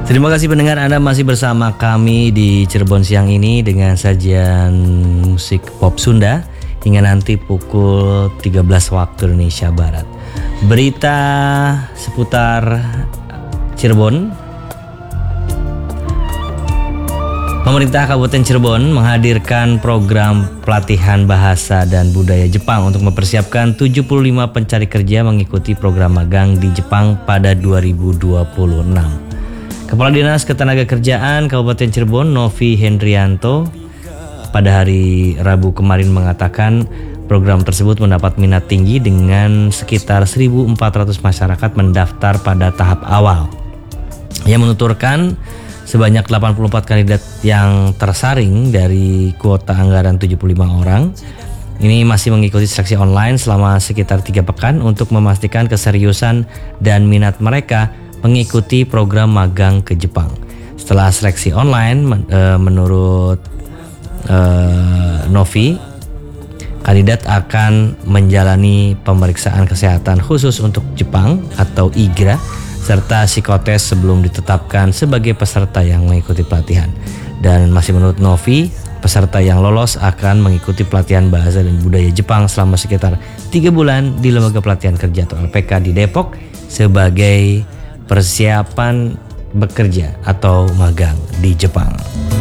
Terima kasih pendengar, Anda masih bersama kami di Cirebon siang ini dengan sajian musik pop Sunda hingga nanti pukul 13 waktu Indonesia Barat. Berita seputar Cirebon. Pemerintah Kabupaten Cirebon menghadirkan program pelatihan bahasa dan budaya Jepang untuk mempersiapkan 75 pencari kerja mengikuti program magang di Jepang pada 2026. Kepala Dinas Ketenagakerjaan Kabupaten Cirebon, Novi Hendrianto, pada hari Rabu kemarin mengatakan program tersebut mendapat minat tinggi dengan sekitar 1.400 masyarakat mendaftar pada tahap awal. Ia menuturkan sebanyak 84 kandidat yang tersaring dari kuota anggaran 75 orang. Ini masih mengikuti seleksi online selama sekitar 3 pekan untuk memastikan keseriusan dan minat mereka mengikuti program magang ke Jepang. Setelah seleksi online, menurut Novi, kandidat akan menjalani pemeriksaan kesehatan khusus untuk Jepang atau IGRA serta psikotes sebelum ditetapkan sebagai peserta yang mengikuti pelatihan. Dan masih menurut Novi, peserta yang lolos akan mengikuti pelatihan bahasa dan budaya Jepang selama sekitar 3 bulan di Lembaga Pelatihan Kerja atau LPK di Depok sebagai persiapan bekerja atau magang di Jepang.